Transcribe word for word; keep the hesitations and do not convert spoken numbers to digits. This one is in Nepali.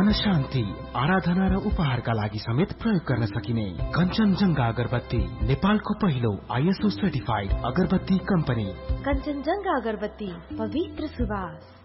मन शान्ति, आराधना र उपहारका लागि समेत प्रयोग गर्न सकिने कञ्चनजंघा अगरबत्ती, नेपालको पहिलो आइएसओ सर्टिफाइड अगरबत्ती कम्पनी। कञ्चनजंघा अगरबत्ती, पवित्र सुवास।